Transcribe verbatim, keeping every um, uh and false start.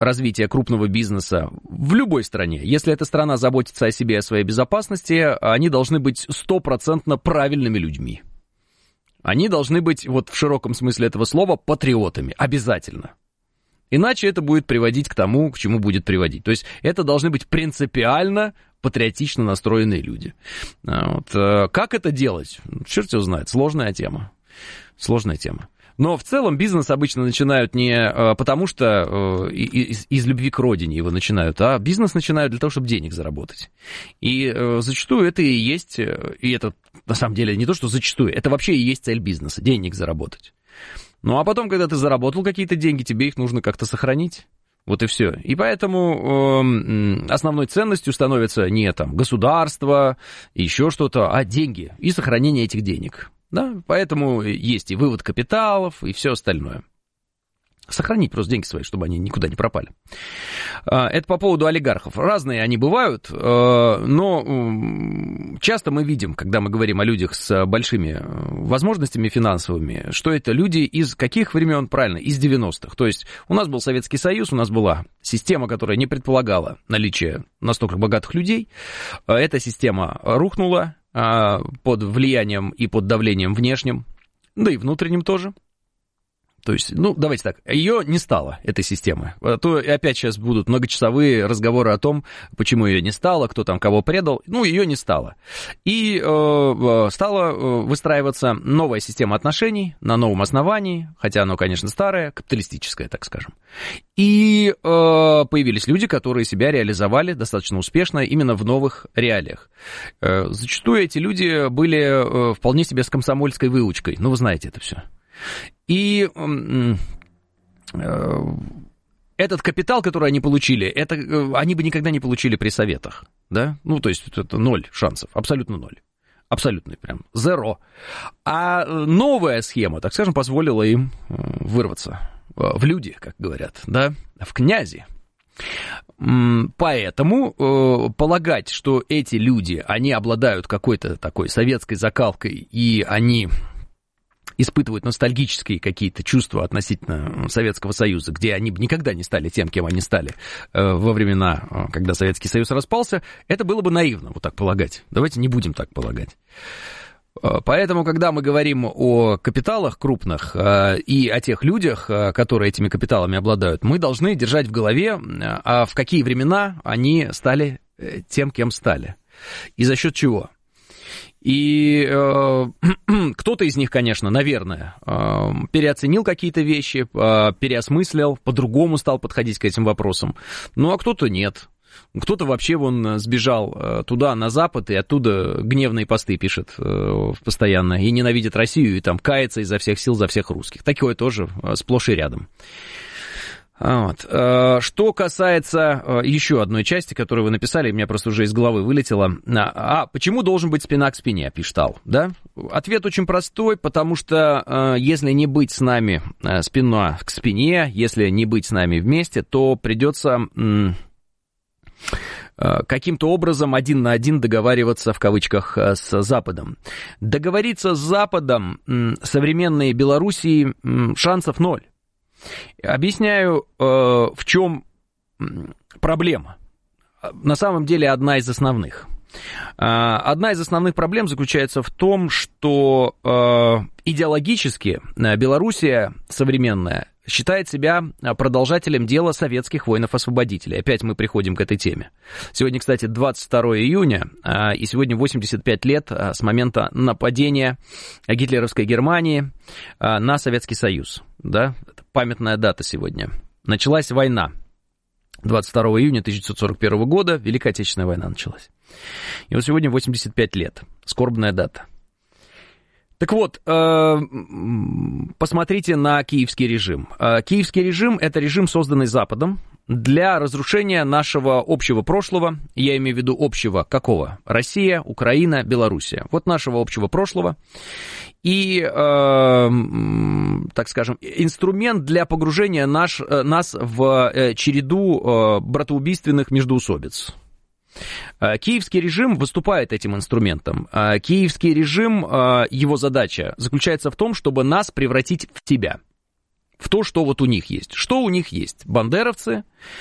развития крупного бизнеса в любой стране, если эта страна заботится о себе и о своей безопасности, они должны быть стопроцентно правильными людьми. Они должны быть, вот в широком смысле этого слова, патриотами. Обязательно. Иначе это будет приводить к тому, к чему будет приводить. То есть это должны быть принципиально патриотично настроенные люди. Вот. Как это делать? Черт его знает. Сложная тема. Сложная тема. Но в целом бизнес обычно начинают не потому, что из, из любви к родине его начинают, а бизнес начинают для того, чтобы денег заработать. И зачастую это и есть, и это на самом деле не то, что зачастую, это вообще и есть цель бизнеса, денег заработать. Ну а потом, когда ты заработал какие-то деньги, тебе их нужно как-то сохранить. Вот и все. И поэтому э, основной ценностью становится не там государство, еще что-то, а деньги и сохранение этих денег. Да? Поэтому есть и вывод капиталов, и все остальное. Сохранить просто деньги свои, чтобы они никуда не пропали. Это по поводу олигархов. Разные они бывают, но часто мы видим, когда мы говорим о людях с большими возможностями финансовыми, что это люди из каких времен? Правильно, из девяностых. То есть у нас был Советский Союз, у нас была система, которая не предполагала наличие настолько богатых людей. Эта система рухнула под влиянием и под давлением внешним, да и внутренним тоже. То есть, ну, давайте так, ее не стало, этой системы. А то опять сейчас будут многочасовые разговоры о том, почему ее не стало, кто там кого предал. Ну, ее не стало. И э, стала выстраиваться новая система отношений на новом основании, хотя оно, конечно, старое, капиталистическое, так скажем. И э, появились люди, которые себя реализовали достаточно успешно именно в новых реалиях. Э, зачастую эти люди были э, вполне себе с комсомольской выучкой. Ну, вы знаете это все. И э, э, этот капитал, который они получили, это э, они бы никогда не получили при советах, да? Ну, то есть это ноль шансов, абсолютно ноль. Абсолютный прям, зеро. А новая схема, так скажем, позволила им вырваться в люди, как говорят, да, в князи. Поэтому э, полагать, что эти люди, они обладают какой-то такой советской закалкой, и они испытывают ностальгические какие-то чувства относительно Советского Союза, где они бы никогда не стали тем, кем они стали э, во времена, когда Советский Союз распался, это было бы наивно, вот так полагать. Давайте не будем так полагать. Поэтому, когда мы говорим о капиталах крупных э, и о тех людях, э, которые этими капиталами обладают, мы должны держать в голове, э, а в какие времена они стали э, тем, кем стали. И за счет чего. И э, кто-то из них, конечно, наверное, э, переоценил какие-то вещи, э, переосмыслил, по-другому стал подходить к этим вопросам. Ну, а кто-то нет. Кто-то вообще вон сбежал э, туда, на Запад, и оттуда гневные посты пишет э, постоянно, и ненавидит Россию, и там кается изо всех сил за всех русских. Такое тоже э, сплошь и рядом. Вот. Что касается еще одной части, которую вы написали, у меня просто уже из головы вылетело. А почему должен быть спина к спине, пишет Ал, да? Ответ очень простой, потому что если не быть с нами спина к спине, если не быть с нами вместе, то придется каким-то образом один на один договариваться, в кавычках, с Западом. Договориться с Западом современной Белоруссии шансов ноль. Объясняю, э, в чем проблема. На самом деле, одна из основных. Э, одна из основных проблем заключается в том, что э, идеологически Белоруссия современная считает себя продолжателем дела советских воинов-освободителей. Опять мы приходим к этой теме. Сегодня, кстати, двадцать второго июня, и сегодня восемьдесят пять лет с момента нападения гитлеровской Германии на Советский Союз. Да? Это памятная дата сегодня. Началась война. двадцать второго июня тысяча девятьсот сорок первого года Великая Отечественная война началась. И вот сегодня восемьдесят пять лет. Скорбная дата. Так вот, посмотрите на киевский режим. Киевский режим – это режим, созданный Западом для разрушения нашего общего прошлого. Я имею в виду общего какого? Россия, Украина, Белоруссия. Вот нашего общего прошлого. И, э, так скажем, инструмент для погружения наш, нас в череду братоубийственных междоусобиц. Киевский режим выступает этим инструментом. Киевский режим, его задача заключается в том, чтобы нас превратить в себя. в то, что вот у них есть. Что у них есть? Бандеровцы,